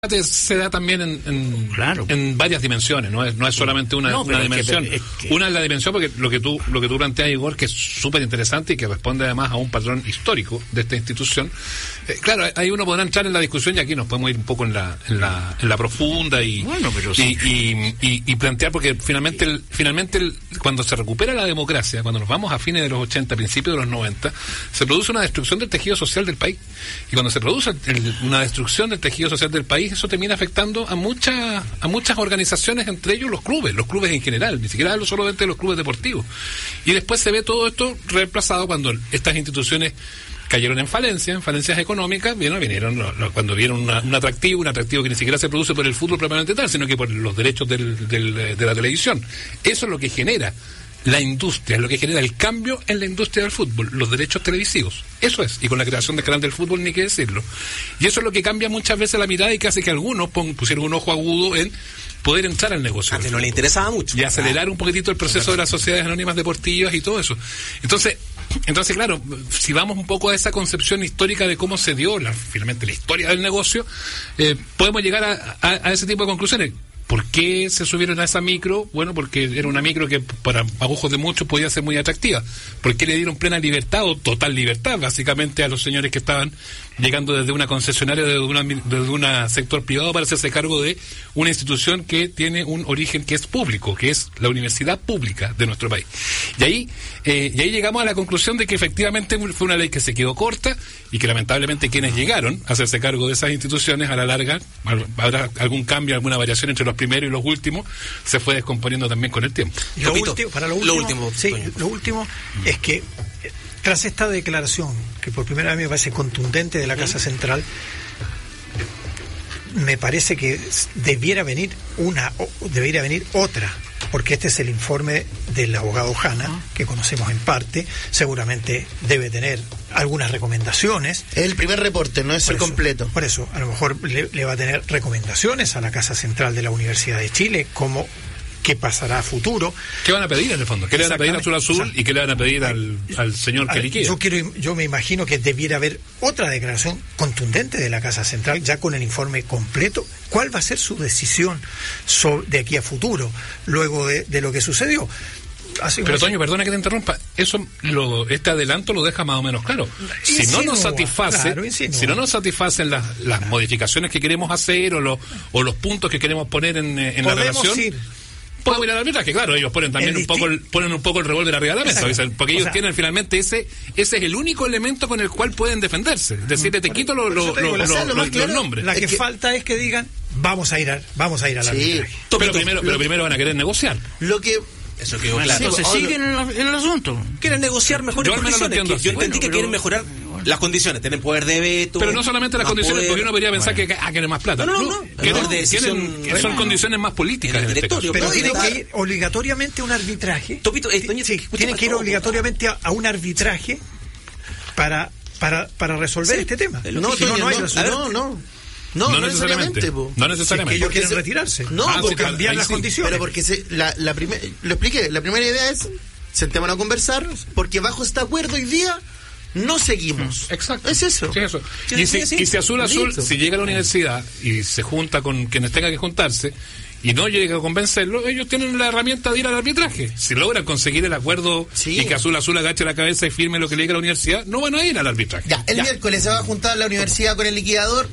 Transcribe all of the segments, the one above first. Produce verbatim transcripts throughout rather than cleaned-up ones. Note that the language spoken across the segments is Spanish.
se da también en, en, claro. en varias dimensiones, no es, no es solamente una, no, una dimensión. Es que, es que... Una es la dimensión, porque lo que tú lo que tú planteas, Igor, que es súper interesante y que responde además a un patrón histórico de esta institución. Eh, claro, ahí uno podrá entrar en la discusión y aquí nos podemos ir un poco en la en la, en la profunda y, bueno, pero sí. y, y, y, y plantear, porque finalmente el, finalmente el, cuando se recupera la democracia, cuando nos vamos a fines de los ochenta, principios de los noventa, se produce una destrucción del tejido social del país. Y cuando se produce el, una destrucción del tejido social del país, eso termina afectando a muchas a muchas organizaciones, entre ellos los clubes, los clubes en general, ni siquiera hablo solamente de los clubes deportivos. Y después se ve todo esto reemplazado cuando estas instituciones cayeron en falencia, en falencias económicas, bueno, vinieron lo, lo, cuando vieron una, un atractivo, un atractivo que ni siquiera se produce por el fútbol propiamente tal, sino que por los derechos del, del, de la televisión. Eso es lo que genera la industria, es lo que genera el cambio en la industria del fútbol, los derechos televisivos. Eso es, y con la creación del canal del fútbol ni qué decirlo. Y eso es lo que cambia muchas veces la mirada y que hace que algunos pon, pusieron un ojo agudo en poder entrar al negocio. A que no le interesaba mucho. Y acelerar un poquitito el proceso de las sociedades anónimas deportivas y todo eso. Entonces, entonces claro, si vamos un poco a esa concepción histórica de cómo se dio la, finalmente la historia del negocio, eh, podemos llegar a, a, a ese tipo de conclusiones. ¿Por qué se subieron a esa micro? Bueno, porque era una micro que para ojos de muchos podía ser muy atractiva. ¿Por qué le dieron plena libertad o total libertad básicamente a los señores que estaban llegando desde una concesionaria, desde una desde un sector privado para hacerse cargo de una institución que tiene un origen que es público, que es la universidad pública de nuestro país? Y ahí, eh, y ahí llegamos a la conclusión de que efectivamente fue una ley que se quedó corta y que lamentablemente quienes llegaron a hacerse cargo de esas instituciones a la larga, habrá algún cambio, alguna variación entre los primeros y los últimos, se fue descomponiendo también con el tiempo. Lo último, para lo último, lo último, sí, lo último es que tras esta declaración, que por primera vez me parece contundente de la Casa Central, me parece que debiera venir una, debería venir otra, porque este es el informe del abogado Jana, que conocemos en parte, seguramente debe tener algunas recomendaciones. Es el primer reporte, no es el completo. Por eso, a lo mejor le, le va a tener recomendaciones a la Casa Central de la Universidad de Chile, como qué pasará a futuro. ¿Qué van a pedir en el fondo? ¿Qué le van a pedir a Azul Azul y qué le van a pedir al, al señor que liquida? Yo quiero, yo me imagino que debiera haber otra declaración contundente de la Casa Central, ya con el informe completo. ¿Cuál va a ser su decisión sobre, de aquí a futuro, luego de, de lo que sucedió? Hace Pero Toño, perdona que te interrumpa, eso lo, este adelanto lo deja más o menos claro. Si insinúa, no nos satisface, claro, si no nos satisfacen las, las modificaciones que queremos hacer o los, o los puntos que queremos poner en, en la relación, ir. Podemos ir al arbitraje, claro, ellos ponen también un poco el, ponen un poco el revólver arriba de la mesa, ¿sabes? Porque ellos o sea, tienen finalmente ese ese es el único elemento con el cual pueden defenderse, es decir, te quito lo, lo, lo, lo, lo, lo, los nombres. La que, que falta es que digan, vamos a ir a, vamos a ir al sí. arbitraje. Pero primero, pero primero van a querer negociar. Lo que Eso quedó bueno, claro. Entonces siguen en, en el asunto. Quieren negociar mejores condiciones. Yo entendí bueno, que pero... quieren mejorar las condiciones, tienen poder de veto. Pero no solamente las condiciones, poder, porque uno podría pensar bueno. que ah, quieren más plata. No, no, no. no. Quieren, de decisión, quieren, son condiciones más políticas. En el directorio. Este pero tienen que ir obligatoriamente a un arbitraje. Topito, eh, doña, sí, tienen que ir obligatoriamente a, a un arbitraje para para para resolver sí. este tema. No, no, si no, no, hay no, no, no. No, no, no necesariamente. necesariamente no necesariamente. Si es que ellos quieren se, retirarse. No, ah, porque cambiar las sí, condiciones. Pero porque se, la, la primer, lo expliqué. La primera idea es sentémonos a conversar, porque bajo este acuerdo hoy día no seguimos. Exacto. Es eso. Sí, eso. Sí, y, sí, si, sí. y si Azul Azul, Listo. si llega a la universidad y se junta con quienes tenga que juntarse y no llega a convencerlo, ellos tienen la herramienta de ir al arbitraje. Si logran conseguir el acuerdo sí. y que Azul Azul agache la cabeza y firme lo que le diga a la universidad, no van a ir al arbitraje. Ya, el ya. miércoles se va a juntar la universidad con el liquidador.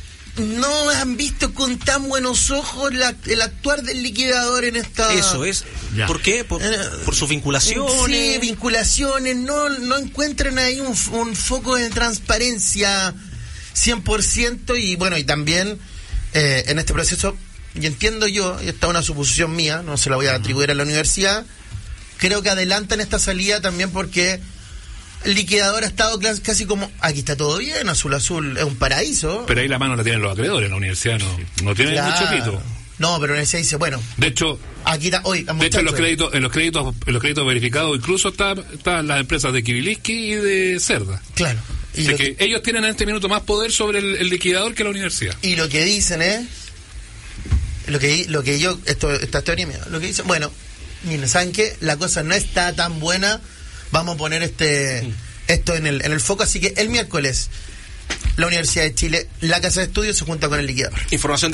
No han visto con tan buenos ojos la, el actuar del liquidador en esta... Eso es. Ya. ¿Por qué? Por, eh, por sus vinculaciones. Sí, vinculaciones. No, no encuentran ahí un, un foco de transparencia cien por ciento. Y bueno, y también eh, en este proceso, y entiendo yo, y esta es una suposición mía, no se la voy a atribuir a la universidad, creo que adelantan esta salida también porque... El liquidador ha estado casi como, aquí está todo bien, Azul Azul es un paraíso. Pero ahí la mano la tienen los acreedores, la universidad no, no tiene claro. mucho pito. No, pero la universidad dice, bueno. De hecho, aquí está, hoy, de hecho en los créditos, en los créditos, en los créditos verificados incluso están está las empresas de Kiviliski y de Cerda. Claro. Y que, que ellos tienen en este minuto más poder sobre el, el liquidador que la universidad. Y lo que dicen es, lo que lo que yo, esto, esta teoría mía, lo que dicen, bueno, miren, ¿saben qué? La cosa no está tan buena. Vamos a poner este mm. esto en el en el foco, así que el miércoles la Universidad de Chile, la Casa de Estudios se junta con el liquidador. Información